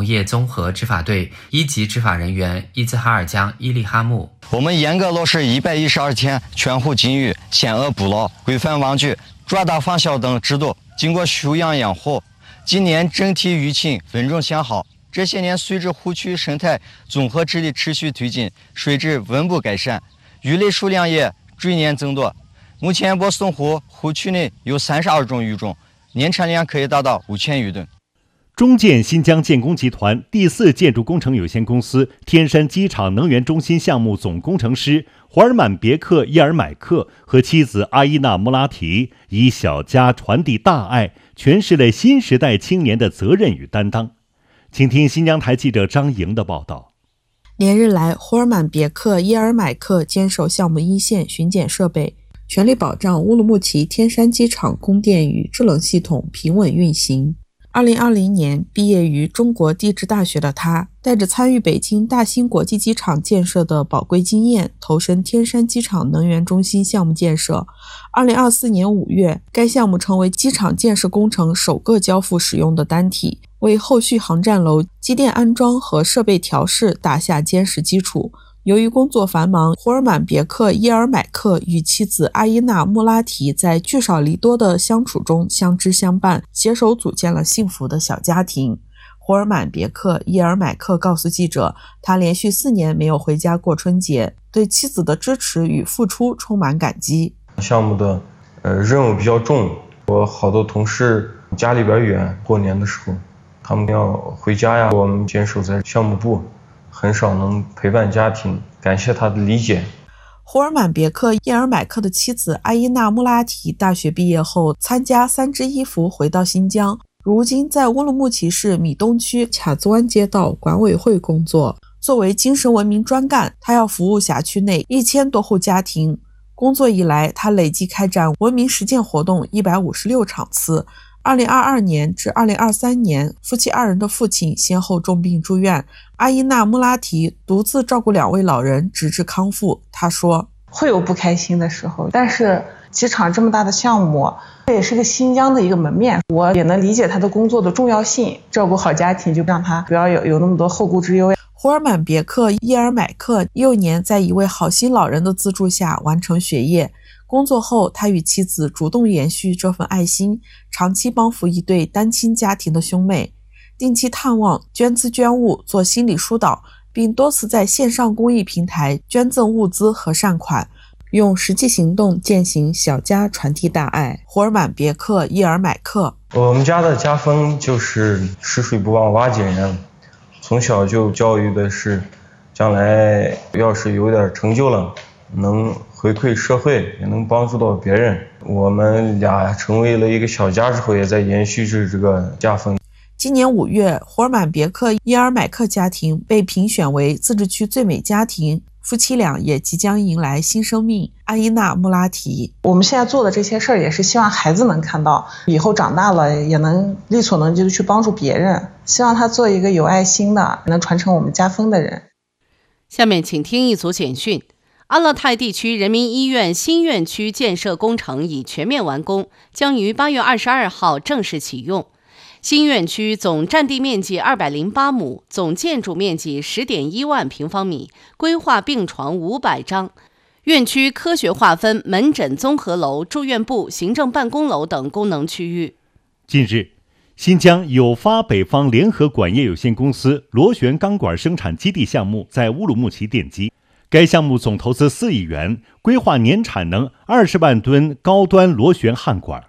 农业综合执法队1级执法人员伊兹哈尔江伊利哈木。 我们严格落实112天全户禁渔、险恶捕捞、规范网具、抓大放小等制度，经过休养养护，今年整体渔情稳中向好。这些年，随着湖区生态综合治理持续推进，水质稳步改善，鱼类数量也逐年增多。目前，博松湖区内有32种鱼种，年产量可以达到5000余吨。 中建新疆建工集团第4建筑工程有限公司天山机场能源中心项目总工程师霍尔曼别克伊尔买克和妻子阿伊娜穆拉提以小家传递大爱，诠释了新时代青年的责任与担当。请听新疆台记者张莹的报道。 连日来，霍尔曼别克伊尔买克坚守项目一线巡检设备，全力保障乌鲁木齐天山机场供电与制冷系统平稳运行。2020年毕业于中国地质大学的他，带着参与北京大兴国际机场建设的宝贵经验，投身天山机场能源中心项目建设。2024年5月，该项目成为机场建设工程首个交付使用的单体，为后续航站楼机电安装和设备调试打下坚实基础。由于工作繁忙，霍尔曼别克伊尔买克与妻子阿伊娜穆拉提在聚少离多的相处中相知相伴，携手组建了幸福的小家庭。霍尔曼别克伊尔买克告诉记者，他连续4年没有回家过春节，对妻子的支持与付出充满感激。 项目的任务比较重，我好多同事家里边远，过年的时候他们要回家呀，我们坚守在项目部，很少能陪伴家庭，感谢他的理解。 霍尔曼别克伊尔买克的妻子阿伊娜穆拉提大学毕业后参加3支衣服回到新疆，如今在乌鲁木齐市米东区卡兹湾街道管委会工作。作为精神文明专干，他要服务辖区内1000多户家庭。工作以来，他累计开展文明实践活动156场次。2022年至2023年，夫妻2人的父亲先后重病住院，阿伊娜穆拉提独自照顾2位老人，直至康复。他说， 会有不开心的时候，但是机场这么大的项目，这也是个新疆的一个门面，我也能理解他的工作的重要性，照顾好家庭就让他不要有那么多后顾之忧。 霍尔曼别克伊尔买克幼年在一位好心老人的资助下完成学业，工作后他与妻子主动延续这份爱心，长期帮扶一对单亲家庭的兄妹，定期探望、捐资捐物、做心理疏导，并多次在线上公益平台捐赠物资和善款，用实际行动践行小家传递大爱。霍尔曼别克伊尔买克， 我们家的家风就是吃水不忘挖井人，从小就教育的是将来要是有点成就了，能回馈社会，也能帮助到别人。我们俩成为了一个小家之后，也在延续着这个家风。 今年5月，霍尔曼别克伊尔买克家庭被评选为自治区最美家庭，夫妻俩也即将迎来新生命。阿伊娜穆拉提， 我们现在做的这些事儿，也是希望孩子能看到，以后长大了也能力所能及的去帮助别人，希望他做一个有爱心的，能传承我们家风的人。 下面请听一组简讯。阿勒泰地区人民医院新院区建设工程已全面完工，将于8月22号正式启用。新院区总占地面积208亩，总建筑面积10.1万平方米，规划病床500张。院区科学划分门诊综合楼、住院部、行政办公楼等功能区域。 近日，新疆友发北方联合管业有限公司螺旋钢管生产基地项目在乌鲁木齐奠基。该项目总投资4亿元，规划年产能20万吨高端螺旋焊管。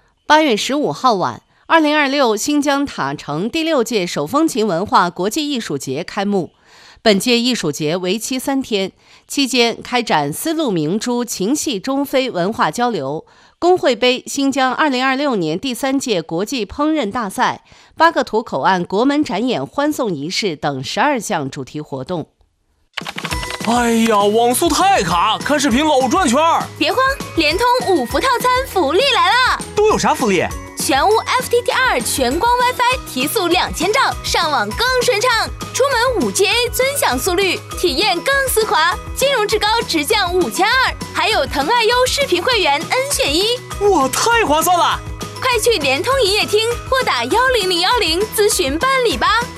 8月15号晚，2026新疆塔城第6届手风琴文化国际艺术节开幕。本届艺术节为期3天，期间开展丝路明珠琴系中非文化交流、工会杯新疆2026年第3届国际烹饪大赛、8个土口岸国门展演欢送仪式等12项主题活动。 哎呀，网速太卡，看视频老转圈。 别慌，联通5伏套餐福利来了！ 都有啥福利？ 全屋 FTTR 全光 WiFi 提速2000兆，上网更顺畅；出门5Ga 尊享速率，体验更丝滑；金融至高直降5200，还有腾爱优视频会员 N 选1， 哇，太划算了！ 快去联通营业厅或打10010咨询办理吧。